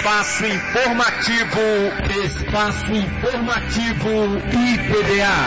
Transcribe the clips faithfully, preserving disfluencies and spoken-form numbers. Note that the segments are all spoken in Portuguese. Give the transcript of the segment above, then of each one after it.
Espaço Informativo, Espaço Informativo I P D A.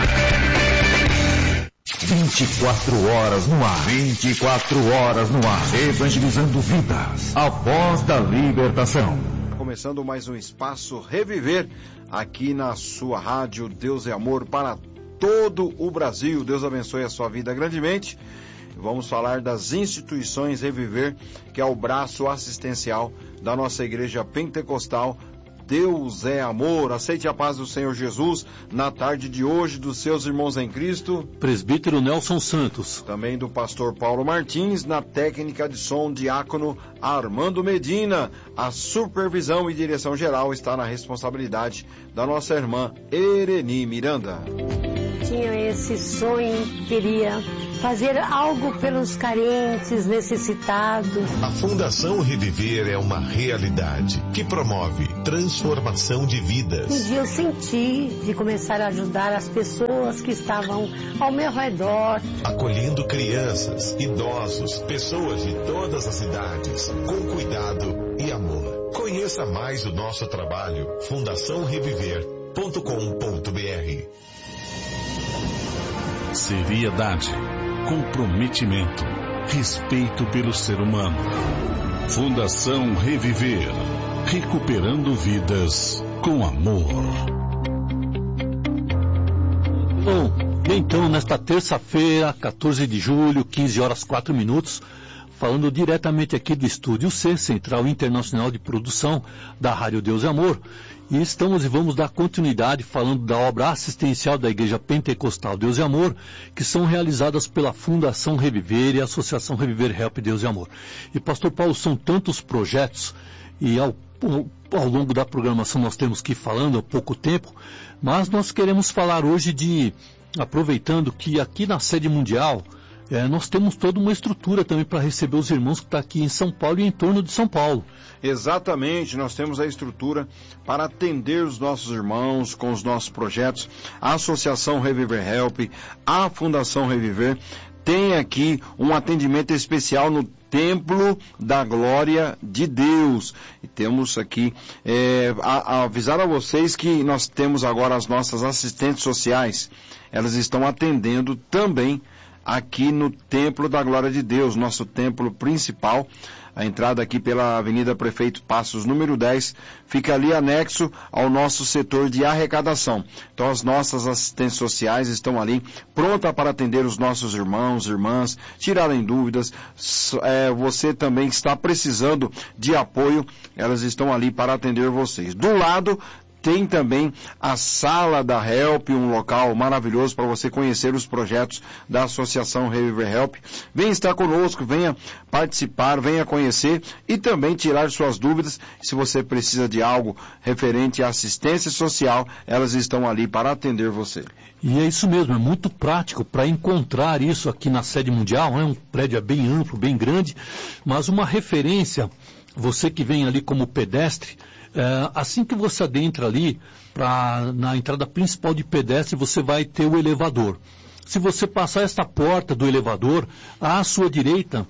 vinte e quatro horas no ar. vinte e quatro horas no ar. Evangelizando vidas. A voz da libertação. Começando mais um Espaço Reviver aqui na sua rádio Deus é Amor para todo o Brasil. Deus abençoe a sua vida grandemente. Vamos falar das instituições Reviver, que é o braço assistencial da nossa igreja pentecostal. Deus é amor. Aceite a paz do Senhor Jesus na tarde de hoje dos seus irmãos em Cristo. Presbítero Nelson Santos. Também do pastor Paulo Martins, na técnica de som, diácono Armando Medina. A supervisão e direção geral está na responsabilidade da nossa irmã Ereni Miranda. Tinha esse sonho, queria fazer algo pelos carentes, necessitados. A Fundação Reviver é uma realidade que promove transformação de vidas. Um dia eu senti de começar a ajudar as pessoas que estavam ao meu redor. Acolhendo crianças, idosos, pessoas de todas as idades, com cuidado e amor. Conheça mais o nosso trabalho, fundação reviver ponto com ponto b r. Seriedade, comprometimento, respeito pelo ser humano. Fundação Reviver, recuperando vidas com amor. Bom, então nesta terça-feira, quatorze de julho, quinze horas e quatro minutos, falando diretamente aqui do Estúdio C, Central Internacional de Produção da Rádio Deus é Amor, e estamos e vamos dar continuidade falando da obra assistencial da Igreja Pentecostal Deus é Amor, que são realizadas pela Fundação Reviver e a Associação Reviver Help Deus é Amor. E pastor Paulo, são tantos projetos, e ao, ao longo da programação nós temos que ir falando há pouco tempo, mas nós queremos falar hoje de, aproveitando que aqui na sede mundial, É, nós temos toda uma estrutura também para receber os irmãos que estão aqui em São Paulo e em torno de São Paulo. Exatamente, nós temos a estrutura para atender os nossos irmãos com os nossos projetos. A Associação Reviver Help, a Fundação Reviver, tem aqui um atendimento especial no Templo da Glória de Deus. E temos aqui, é, a, a avisar a vocês que nós temos agora as nossas assistentes sociais. Elas estão atendendo também aqui no Templo da Glória de Deus, nosso templo principal. A entrada aqui pela Avenida Prefeito Passos, número dez, fica ali anexo ao nosso setor de arrecadação. Então as nossas assistentes sociais estão ali, prontas para atender os nossos irmãos, irmãs, tirarem dúvidas. É, você também está precisando de apoio, elas estão ali para atender vocês. Do lado tem também a Sala da Help, um local maravilhoso para você conhecer os projetos da Associação Reviver Help. Venha estar conosco, venha participar, venha conhecer e também tirar suas dúvidas. Se você precisa de algo referente à assistência social, elas estão ali para atender você. E é isso mesmo, é muito prático para encontrar isso aqui na sede mundial, né? Um prédio bem amplo, bem grande, mas uma referência, você que vem ali como pedestre, É, assim que você adentra ali, pra, na entrada principal de pedestre, você vai ter o elevador. Se você passar esta porta do elevador, à sua direita,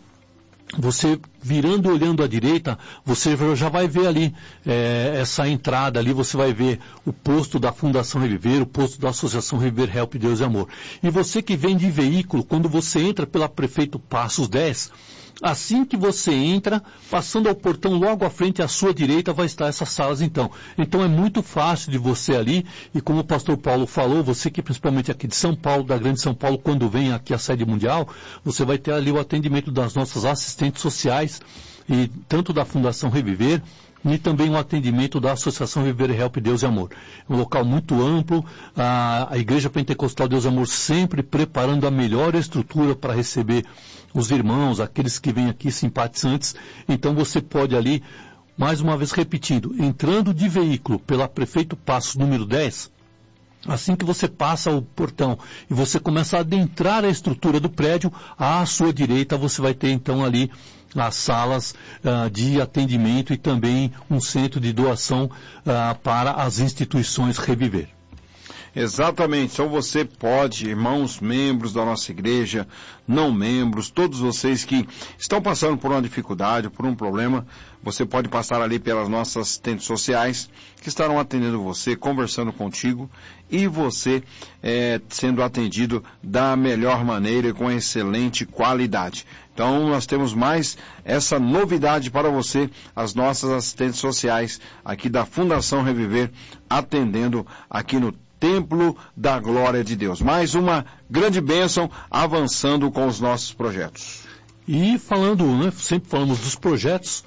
você virando e olhando à direita, você já vai ver ali é, essa entrada ali, você vai ver o posto da Fundação Reviver, o posto da Associação Reviver Help Deus e Amor. E você que vem de veículo, quando você entra pela Prefeito Passos dez, assim que você entra, passando ao portão logo à frente, à sua direita, vai estar essas salas então. Então é muito fácil de você ali, e como o pastor Paulo falou, você que principalmente aqui de São Paulo, da Grande São Paulo, quando vem aqui à sede mundial, você vai ter ali o atendimento das nossas assistentes sociais, e tanto da Fundação Reviver, e também o atendimento da Associação Reviver Help Deus e Amor. É um local muito amplo, a, a Igreja Pentecostal Deus e Amor sempre preparando a melhor estrutura para receber os irmãos, aqueles que vêm aqui simpatizantes. Então você pode ali, mais uma vez repetindo, entrando de veículo pela Prefeito Passos número dez, assim que você passa o portão e você começa a adentrar a estrutura do prédio, à sua direita você vai ter então ali as salas uh, de atendimento e também um centro de doação uh, para as instituições Reviver. Exatamente. Então você pode, irmãos, membros da nossa igreja, não membros, todos vocês que estão passando por uma dificuldade, por um problema, você pode passar ali pelas nossas assistentes sociais, que estarão atendendo você, conversando contigo, e você é, sendo atendido da melhor maneira e com excelente qualidade. Então nós temos mais essa novidade para você, as nossas assistentes sociais aqui da Fundação Reviver, atendendo aqui no Templo da Glória de Deus. Mais uma grande bênção, avançando com os nossos projetos. E falando, né, sempre falamos dos projetos,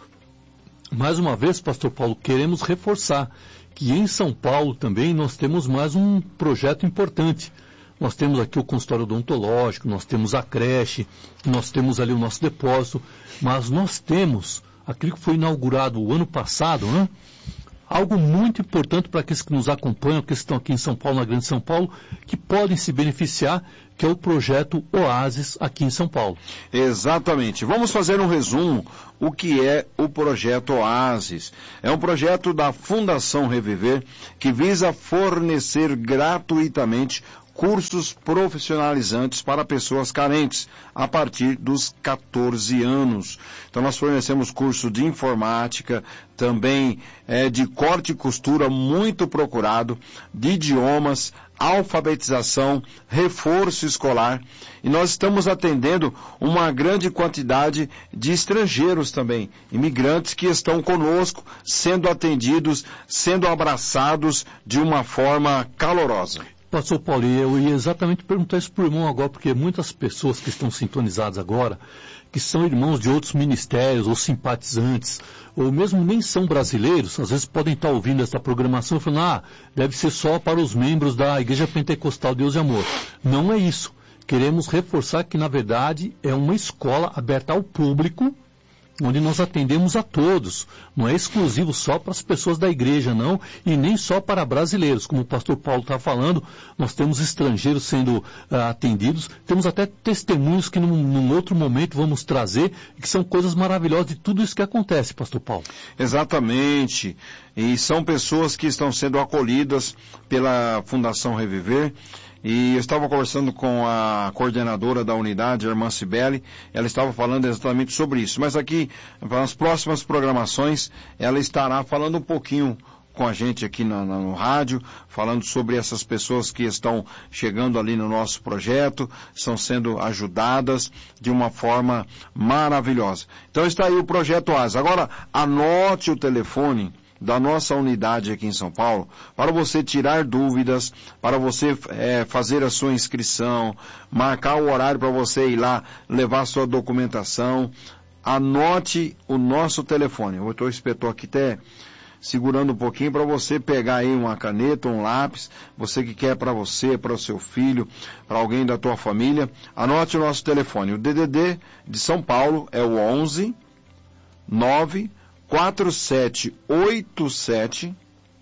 mais uma vez, pastor Paulo, queremos reforçar que em São Paulo também nós temos mais um projeto importante. Nós temos aqui o consultório odontológico, nós temos a creche, nós temos ali o nosso depósito, mas nós temos aquilo que foi inaugurado o ano passado, né? Algo muito importante para aqueles que nos acompanham, que estão aqui em São Paulo, na Grande São Paulo, que podem se beneficiar, que é o projeto Oasis aqui em São Paulo. Exatamente. Vamos fazer um resumo o que é o projeto Oasis. É um projeto da Fundação Reviver que visa fornecer gratuitamente cursos profissionalizantes para pessoas carentes a partir dos catorze anos. Então nós fornecemos curso de informática, também é, de corte e costura muito procurado, de idiomas, alfabetização, reforço escolar, e nós estamos atendendo uma grande quantidade de estrangeiros também, imigrantes que estão conosco, sendo atendidos, sendo abraçados de uma forma calorosa. Pastor Paulo, eu ia exatamente perguntar isso para o irmão agora, porque muitas pessoas que estão sintonizadas agora, que são irmãos de outros ministérios ou simpatizantes, ou mesmo nem são brasileiros, às vezes podem estar ouvindo essa programação e falando, ah, deve ser só para os membros da Igreja Pentecostal Deus e Amor. Não é isso. Queremos reforçar que, na verdade, é uma escola aberta ao público, onde nós atendemos a todos. Não é exclusivo só para as pessoas da igreja, não, e nem só para brasileiros. Como o pastor Paulo está falando, nós temos estrangeiros sendo uh, atendidos, temos até testemunhos que num, num outro momento vamos trazer, que são coisas maravilhosas de tudo isso que acontece, pastor Paulo. Exatamente. E são pessoas que estão sendo acolhidas pela Fundação Reviver. E eu estava conversando com a coordenadora da unidade, a irmã Cibele, ela estava falando exatamente sobre isso. Mas aqui, nas próximas programações, ela estará falando um pouquinho com a gente aqui no, no rádio, falando sobre essas pessoas que estão chegando ali no nosso projeto, estão sendo ajudadas de uma forma maravilhosa. Então está aí o projeto Oasis. Agora, anote o telefone da nossa unidade aqui em São Paulo, para você tirar dúvidas, para você é, fazer a sua inscrição, marcar o horário para você ir lá, levar a sua documentação. Anote o nosso telefone. Eu estou espetou aqui até segurando um pouquinho para você pegar aí uma caneta, um lápis, você que quer para você, para o seu filho, para alguém da tua família. Anote o nosso telefone. O D D D de São Paulo é o onze nove quatro sete oito sete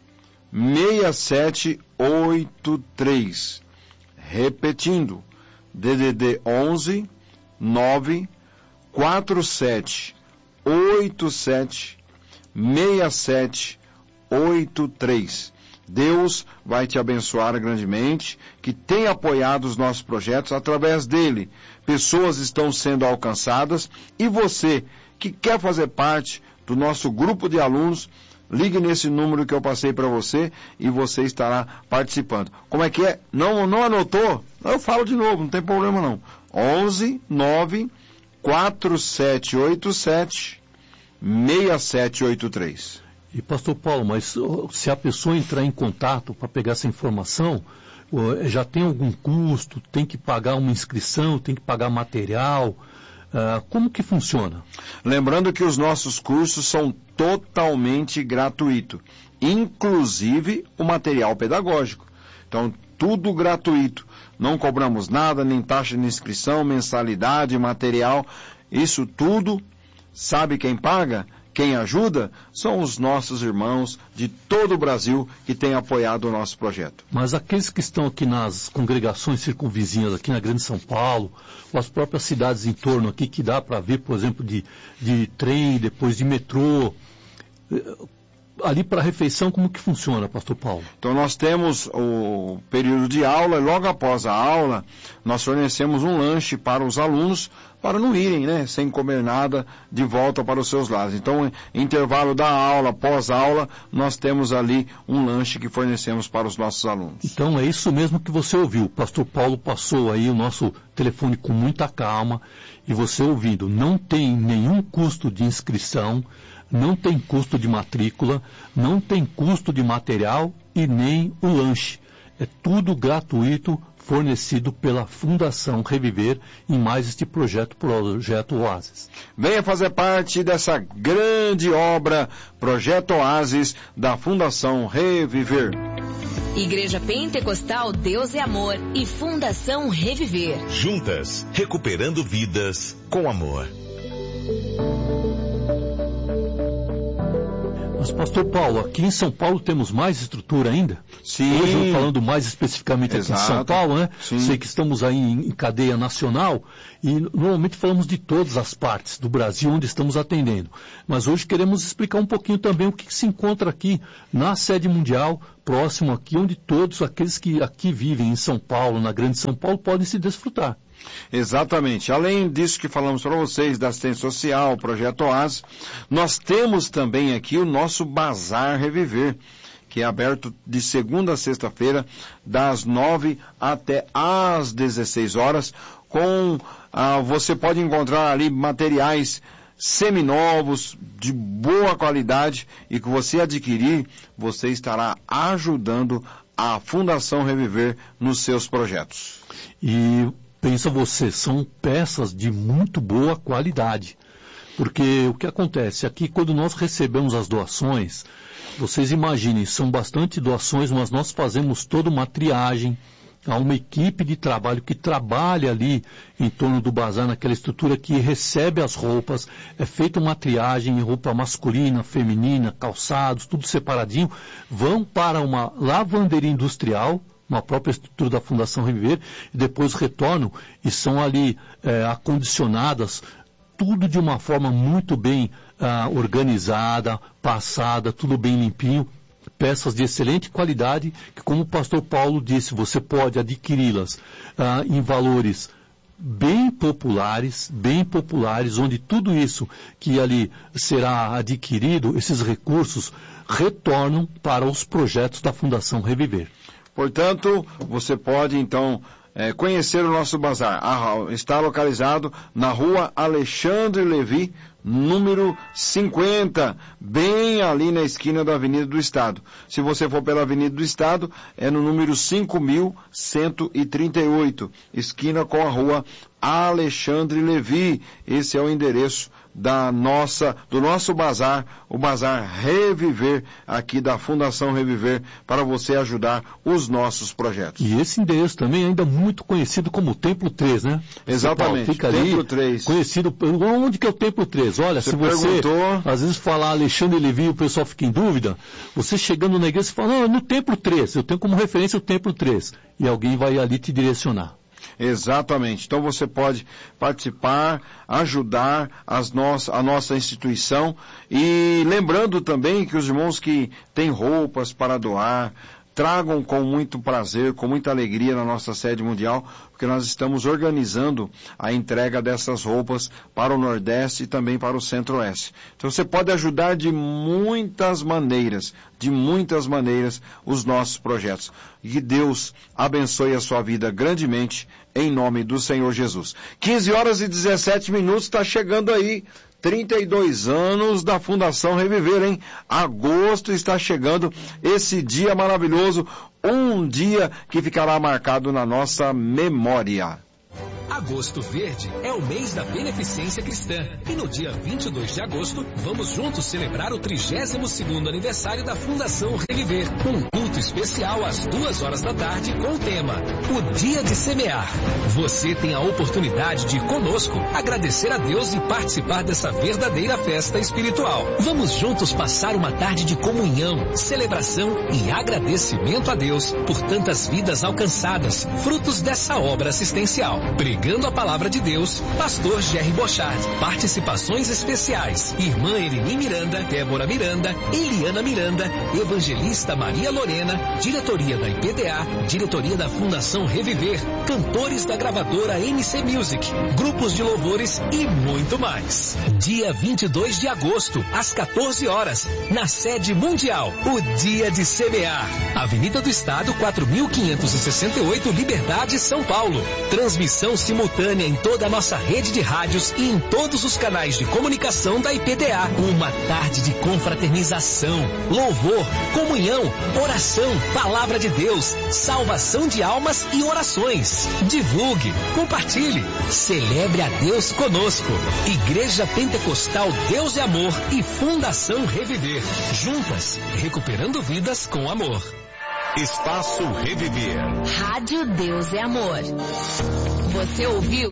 seis sete oito três. Repetindo, D D D onze nove quatro sete oito sete seis sete oito três. Deus vai te abençoar grandemente, que tem apoiado os nossos projetos. Através dele, pessoas estão sendo alcançadas, e você que quer fazer parte do nosso grupo de alunos, ligue nesse número que eu passei para você e você estará participando. Como é que é? Não, não anotou? Eu falo de novo, não tem problema não. onze nove quatro sete oito sete seis sete oito três. E pastor Paulo, mas se a pessoa entrar em contato para pegar essa informação, já tem algum custo, tem que pagar uma inscrição, tem que pagar material? Uh, como que funciona? Lembrando que os nossos cursos são totalmente gratuitos, inclusive o material pedagógico. Então, tudo gratuito. Não cobramos nada, nem taxa de inscrição, mensalidade, material. Isso tudo, sabe quem paga? Quem ajuda? São os nossos irmãos de todo o Brasil que têm apoiado o nosso projeto. Mas aqueles que estão aqui nas congregações circunvizinhas, aqui na Grande São Paulo, ou as próprias cidades em torno aqui, que dá para vir, por exemplo, de, de trem, depois de metrô, ali para a refeição, como que funciona, pastor Paulo? Então nós temos o período de aula e logo após a aula nós fornecemos um lanche para os alunos para não irem, né, sem comer nada de volta para os seus lares. Então, intervalo da aula, pós-aula, nós temos ali um lanche que fornecemos para os nossos alunos. Então é isso mesmo que você ouviu. O pastor Paulo passou aí o nosso telefone com muita calma e você ouvindo, não tem nenhum custo de inscrição, não tem custo de matrícula, não tem custo de material e nem o lanche. É tudo gratuito, fornecido pela Fundação Reviver em mais este projeto, Projeto Oasis. Venha fazer parte dessa grande obra, Projeto Oasis, da Fundação Reviver. Igreja Pentecostal Deus é Amor e Fundação Reviver. Juntas, recuperando vidas com amor. Mas, pastor Paulo, aqui em São Paulo temos mais estrutura ainda? Sim. Hoje, falando mais especificamente aqui Exato. Em São Paulo, né? Sim. Sei que estamos aí em, em cadeia nacional e normalmente falamos de todas as partes do Brasil onde estamos atendendo. Mas hoje queremos explicar um pouquinho também o que, que se encontra aqui na sede mundial, próximo aqui, onde todos aqueles que aqui vivem em São Paulo, na Grande São Paulo, podem se desfrutar. Exatamente. Além disso que falamos para vocês, da assistência social, o Projeto Oasis, nós temos também aqui o nosso Bazar Reviver, que é aberto de segunda a sexta-feira, das nove até às dezesseis horas, com, ah, você pode encontrar ali materiais seminovos, de boa qualidade, e que você adquirir, você estará ajudando a Fundação Reviver nos seus projetos. E pensa você, são peças de muito boa qualidade. Porque o que acontece aqui, quando nós recebemos as doações, vocês imaginem, são bastante doações, mas nós fazemos toda uma triagem. Há uma equipe de trabalho que trabalha ali em torno do bazar, naquela estrutura que recebe as roupas, é feita uma triagem em roupa masculina, feminina, calçados, tudo separadinho, vão para uma lavanderia industrial, uma própria estrutura da Fundação Reviver, e depois retornam e são ali é, acondicionadas, tudo de uma forma muito bem ah, organizada, passada, tudo bem limpinho, peças de excelente qualidade, que como o pastor Paulo disse, você pode adquiri-las ah, em valores bem populares, bem populares, onde tudo isso que ali será adquirido, esses recursos, retornam para os projetos da Fundação Reviver. Portanto, você pode, então, é, conhecer o nosso bazar. Ah, está localizado na rua Alexandre Levi, número cinquenta, bem ali na esquina da Avenida do Estado. Se você for pela Avenida do Estado, é no número cinco mil cento e trinta e oito, esquina com a rua Alexandre Levi. Esse é o endereço da nossa, do nosso bazar, o Bazar Reviver, aqui da Fundação Reviver, para você ajudar os nossos projetos. E esse endereço também é ainda muito conhecido como Templo três, né? Exatamente, fica Templo ali, três. Conhecido, onde que é o Templo três? Olha, você se você, perguntou... às vezes falar Alexandre Levi, o pessoal fica em dúvida, você chegando na igreja, você fala, não, é no Templo três, eu tenho como referência o Templo três, e alguém vai ali te direcionar. Exatamente. Então você pode participar, ajudar as no... a nossa instituição, e lembrando também que os irmãos que têm roupas para doar, tragam com muito prazer, com muita alegria na nossa sede mundial, porque nós estamos organizando a entrega dessas roupas para o Nordeste e também para o Centro-Oeste. Então você pode ajudar de muitas maneiras, de muitas maneiras, os nossos projetos. E que Deus abençoe a sua vida grandemente, em nome do Senhor Jesus. quinze horas e dezessete minutos, está chegando aí. trinta e dois anos da Fundação Reviver, hein? Agosto está chegando, esse dia maravilhoso, um dia que ficará marcado na nossa memória. Agosto Verde é o mês da beneficência cristã. E no dia vinte e dois de agosto, vamos juntos celebrar o trigésimo segundo aniversário da Fundação Reviver. Um culto especial às duas horas da tarde com o tema O Dia de Semear. Você tem a oportunidade de conosco agradecer a Deus e participar dessa verdadeira festa espiritual. Vamos juntos passar uma tarde de comunhão, celebração e agradecimento a Deus por tantas vidas alcançadas, frutos dessa obra assistencial. Pregando a Palavra de Deus, Pastor Jerry Bochard. Participações especiais, Irmã Eleni Miranda, Débora Miranda, Eliana Miranda, Evangelista Maria Lorena, Diretoria da I P D A, Diretoria da Fundação Reviver, cantores da gravadora M C Music, grupos de louvores e muito mais. Dia vinte e dois de agosto, às quatorze horas, na sede mundial, o Dia de Semear. Avenida do Estado, quatro mil quinhentos e sessenta e oito, Liberdade, São Paulo. Transmissão simultânea em toda a nossa rede de rádios e em todos os canais de comunicação da I P D A. Uma tarde de confraternização, louvor, comunhão, oração, palavra de Deus, salvação de almas e orações. Divulgue, compartilhe, celebre a Deus conosco. Igreja Pentecostal Deus e Amor e Fundação Reviver. Juntas, recuperando vidas com amor. Espaço Reviver. Rádio Deus é Amor. Você ouviu?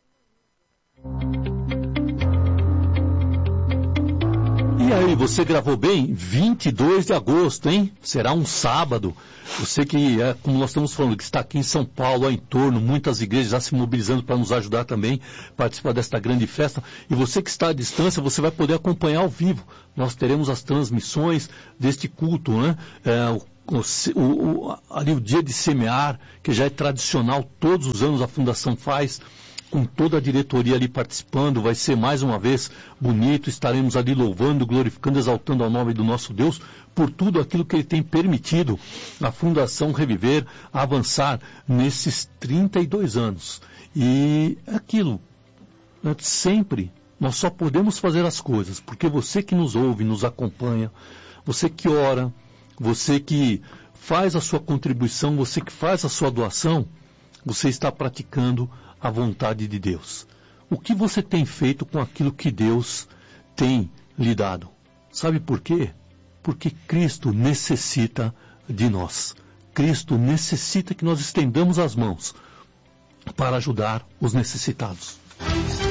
E aí, você gravou bem? vinte e dois de agosto, hein? Será um sábado. Você que, é, como nós estamos falando, que está aqui em São Paulo, ao entorno, muitas igrejas já se mobilizando para nos ajudar também a participar desta grande festa. E você que está à distância, você vai poder acompanhar ao vivo. Nós teremos as transmissões deste culto, né? É, o O, o, ali o dia de semear, que já é tradicional, todos os anos a Fundação faz, com toda a diretoria ali participando, vai ser mais uma vez bonito, estaremos ali louvando, glorificando, exaltando ao nome do nosso Deus, por tudo aquilo que Ele tem permitido a Fundação Reviver avançar nesses trinta e dois anos. E aquilo, né, sempre, nós só podemos fazer as coisas, porque você que nos ouve, nos acompanha, você que ora, você que faz a sua contribuição, você que faz a sua doação, você está praticando a vontade de Deus. O que você tem feito com aquilo que Deus tem lhe dado? Sabe por quê? Porque Cristo necessita de nós. Cristo necessita que nós estendamos as mãos para ajudar os necessitados.